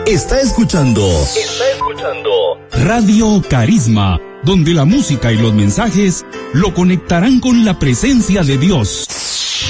Está escuchando Radio Carisma, donde la música y los mensajes lo conectarán con la presencia de Dios.